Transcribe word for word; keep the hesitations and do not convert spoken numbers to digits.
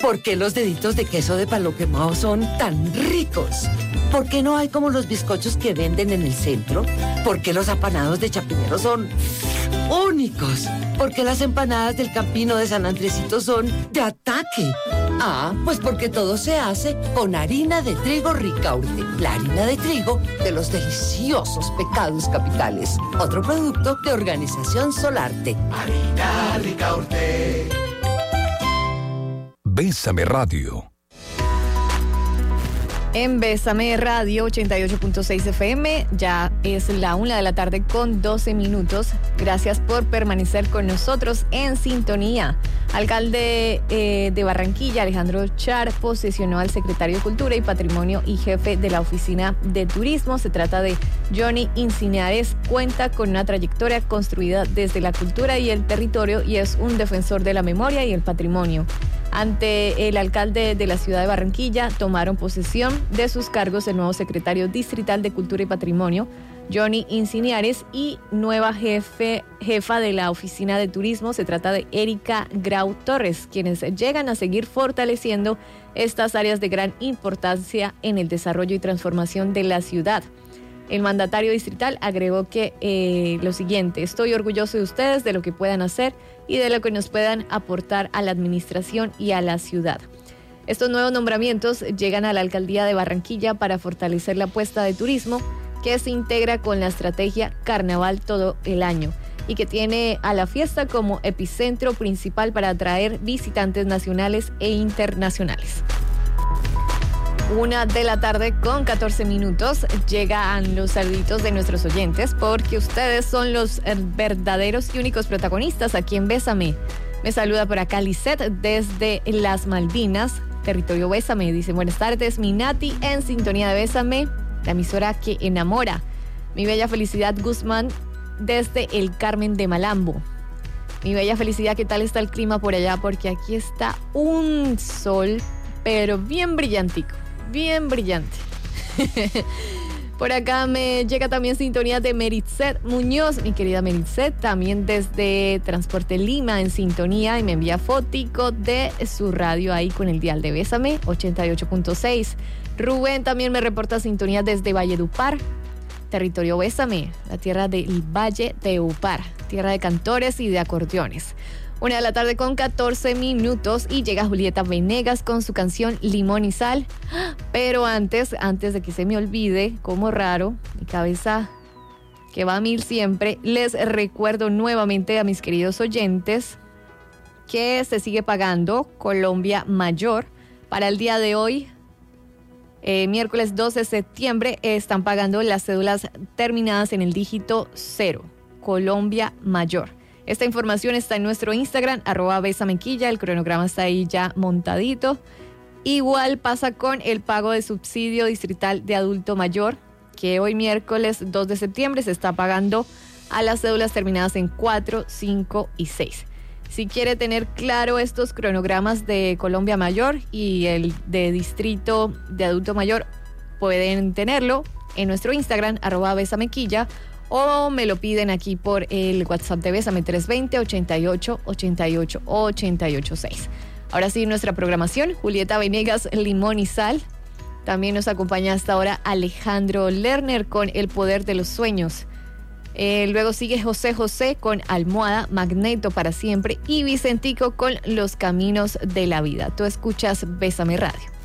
¿Por qué los deditos de queso de palo quemado son tan ricos? ¿Por qué no hay como los bizcochos que venden en el centro? ¿Por qué los apanados de Chapinero son únicos? ¿Por qué las empanadas del Campino de San Andresito son de ataque? Ah, pues porque todo se hace con harina de trigo Ricaurte, la harina de trigo de los deliciosos pecados capitales. Otro producto de Organización Solarte. Harina Ricaurte. Bésame Radio. En Bésame Radio ochenta y ocho punto seis F M, ya es la una de la tarde con doce minutos. Gracias por permanecer con nosotros en sintonía. Alcalde eh, de Barranquilla, Alejandro Char, posesionó al secretario de Cultura y Patrimonio y jefe de la Oficina de Turismo. Se trata de Johnny Insinares. Cuenta con una trayectoria construida desde la cultura y el territorio y es un defensor de la memoria y el patrimonio. Ante el alcalde de la ciudad de Barranquilla, tomaron posesión de sus cargos el nuevo secretario distrital de Cultura y Patrimonio, Johnny Insinares, y nueva jefe, jefa de la Oficina de Turismo. Se trata de Erika Grau Torres, quienes llegan a seguir fortaleciendo estas áreas de gran importancia en el desarrollo y transformación de la ciudad. El mandatario distrital agregó que eh, lo siguiente: estoy orgulloso de ustedes, de lo que puedan hacer y de lo que nos puedan aportar a la administración y a la ciudad. Estos nuevos nombramientos llegan a la alcaldía de Barranquilla para fortalecer la apuesta de turismo que se integra con la estrategia Carnaval todo el año y que tiene a la fiesta como epicentro principal para atraer visitantes nacionales e internacionales. Una de la tarde con catorce minutos, llegan los saluditos de nuestros oyentes porque ustedes son los verdaderos y únicos protagonistas aquí en Bésame. Me saluda por acá Lisette desde las Malvinas, territorio Bésame. Dice: buenas tardes, mi Nati, en sintonía de Bésame, la emisora que enamora. Mi bella Felicidad Guzmán desde el Carmen de Malambo. Mi bella Felicidad, ¿qué tal está el clima por allá? Porque aquí está un sol, pero bien brillantico. Bien brillante. Por acá me llega también sintonía de Meritzet Muñoz, mi querida Meritzet, también desde Transporte Lima en sintonía, y me envía fotico de su radio ahí con el dial de Bésame ochenta y ocho punto seis. Rubén también me reporta sintonía desde Valledupar, territorio Bésame, la tierra del Valle de Upar, tierra de cantores y de acordeones. Una de la tarde con catorce minutos y llega Julieta Venegas con su canción Limón y Sal. Pero antes, antes de que se me olvide, como raro, mi cabeza que va a mil siempre, les recuerdo nuevamente a mis queridos oyentes que se sigue pagando Colombia Mayor. Para el día de hoy, eh, miércoles doce de septiembre, están pagando las cédulas terminadas en el dígito cero, Colombia Mayor. Esta información está en nuestro Instagram, arroba besamequilla, el cronograma está ahí ya montadito. Igual pasa con el pago de subsidio distrital de adulto mayor, que hoy miércoles dos de septiembre se está pagando a las cédulas terminadas en cuatro, cinco y seis. Si quiere tener claro estos cronogramas de Colombia Mayor y el de distrito de adulto mayor, pueden tenerlo en nuestro Instagram, arroba besamequilla, o me lo piden aquí por el WhatsApp de Bésame tres dos cero, ochenta y ocho, ochenta y ocho, ochenta y ocho seis. Ahora sí, nuestra programación, Julieta Venegas, Limón y Sal. También nos acompaña hasta ahora Alejandro Lerner con El Poder de los Sueños. Eh, luego sigue José José con Almohada, Magneto para Siempre y Vicentico con Los Caminos de la Vida. Tú escuchas Bésame Radio.